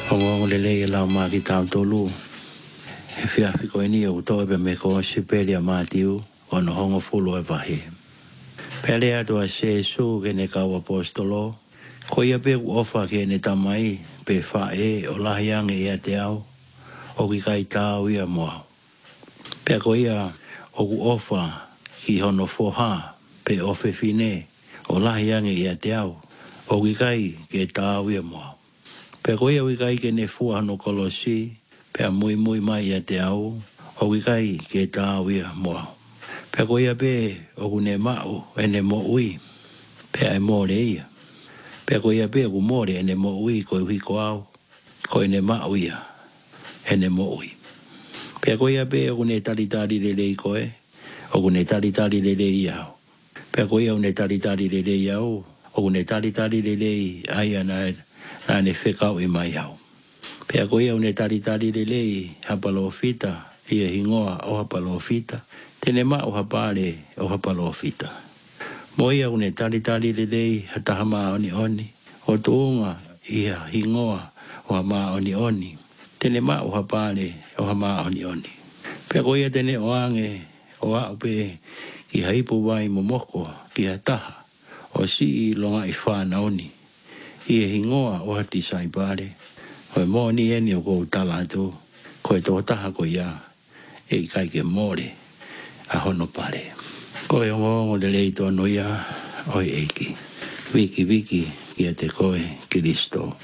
Hongo lele la ma ki tau tolu. E fia fiko ini o to e me ko sipelia matiu ono hongo fulu e vahe. Pele atu a se su ke ne kau apostolo. Ko ia pe u ofa ke ne tamai pe fa e o lahiang e ia te au. O ki kai tau ia moa. Pe ko ia o ku ofa ki hono foha pe ofe fine o lahiang e ia te au. O ki kai ke tau ia moa. Pe ko ia wikai ke ne fua no kolosi, pe a mui mai ia te au, o wikai ke tau ia moa. Pe ko ia pe o kune mau e ne mo ui, pe a mo le ia. Pe ko ia pe o ku mo le e ne mo ui ko hui ko au, ko e ne mau ia, e ne mo ui. Pe ko ia pe o kune tali le le ko e, o kune tali le le iau. Pe ko ia o ne tali le le iau, o kune tali le le ai ana na ne whekau i mai au. Pea koe au ne tari le lei hapalo fita, ia hingoa o hapalo fita, tene ma o hapale o hapalo fita. Moi au ne tari le lei hatahama oni, o tuunga ia hingoa o hama oni, tene ma o hapale o hama oni. Pea koe tene o ange o au pe ki haipu wai momoko ki hataha, o si longa i whana oni. Ia hingoa o hati sai pare. Koe mō ni eni o kou tala atu. Koe tō taha ko ia. E i kai ke mōre. A hono pare. Koe o ngō le lei tō noia. Oi eiki. Viki. Ia te koe Kiristo.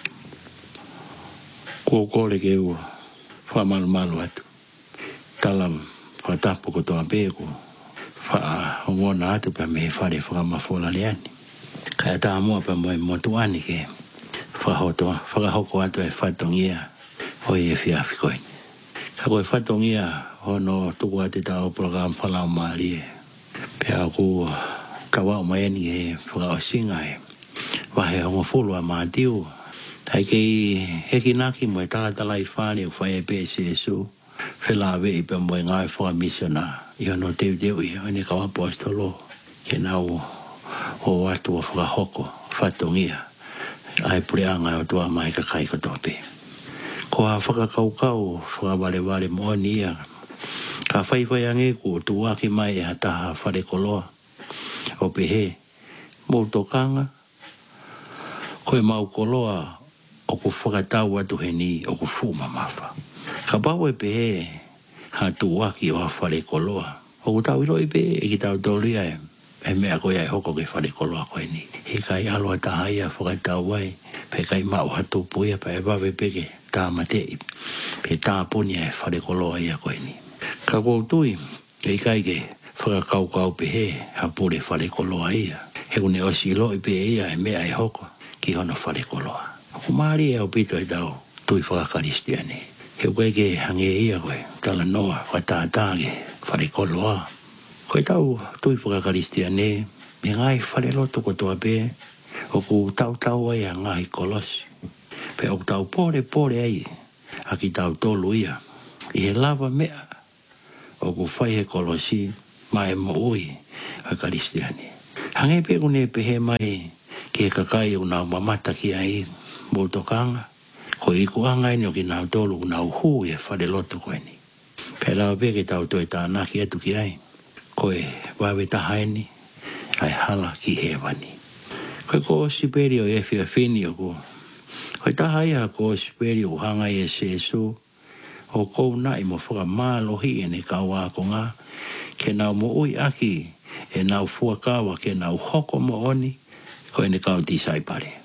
Kō kōle ke ua. Whamalu atu. Talam. Whatapu ko tō apēku. Wha ngōna atu pa me whare whakamafola leani. Kaya tā mua pa moe motuani ke whakahoko atu e whatongia o i e whiawhikoini. Ka koe whatongia hono tuku ati tā o program whalau maari e. Pea ku kawau maeni e whakaosinga e. Wahe hongo fulu a mātiu. Hai kei heki naki moe talatala i whāne o whae pe se su. Whelawe i pa moe ngai whakamissiona. I hono teu i hone kawa apostolo. Ke nau o atu o whakahoko, whatongia. Ai pureanga o tua mai ka kai katope. Ko ha whakakaukau, whakawale mo nia. Ka whaiwhai ange ko tua ki mai e hataha whare koloa. O pehe, mō tokanga. Koe mau koloa o ku whakatau atu he ni o ku fuma mawha. Ka pau e pehe, ha tua ki o ha whare koloa. O ku tau ilo i pe, e ki tau tolia e. E mea koe ai hoko ke whare koloa koe ni. He kai aloa taha ia whakatau wai. Pe kai mau hatu puia pa e wawe peke tā matei. Pe tā puni e whare koloa ia koe ni. Ka koutui, e kai ke whakakaukau pe he hapure whare koloa ia. He une osi lo i pe ia e mea e hoko ki hono whare koloa. Ku maari e au pito e tau tui whakakaristiane. He koe ke hange ia koe tala noa whatātāge whare koloa. Koe tau tui whakakaristiane, me ngai whare loto ko toa pe, o ku tau ai a ngai kolosi. Pe o tau pore ai, a ki tau tolu ia. I he lava mea, o ku whai he kolosi, mai mo ui a karistiane. Hange pe kune pehe mai, ki he kakai o nau mamata ki ai, mo tokanga. Ko i kuanga ni o ki nau tolu, nau hu e whare loto koe ni. Pe lau pe ki tau toi tānaki atu ki ai. Koe wawe tahaini, ai hala ki hewani. Koe ko siperi o e whiawhini o ko. Koe tahai ha ko siperi o hanga e sesu, o kou na i mo whakamālohi e ne kaua ko ngā, ke nau mo ui aki, e nau fuakawa ke nau hoko mo oni, koe ne kau tisai pare.